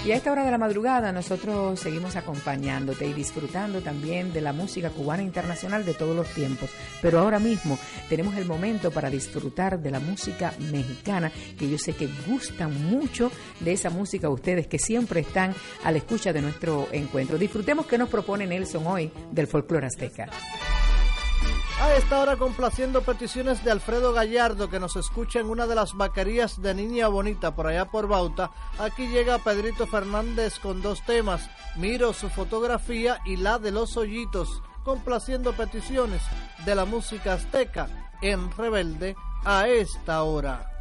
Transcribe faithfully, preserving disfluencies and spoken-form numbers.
Y a esta hora de la madrugada nosotros seguimos acompañándote y disfrutando también de la música cubana internacional de todos los tiempos. Pero ahora mismo tenemos el momento para disfrutar de la música mexicana, que yo sé que gustan mucho de esa música ustedes que siempre están a la escucha de nuestro encuentro. Disfrutemos qué nos propone Nelson hoy del folclore azteca. A esta hora complaciendo peticiones de Alfredo Gallardo, que nos escucha en una de las vaquerías de Niña Bonita por allá por Bauta. Aquí llega Pedrito Fernández con dos temas, Miro su fotografía y La de los Hoyitos, complaciendo peticiones de la música azteca en Rebelde a esta hora.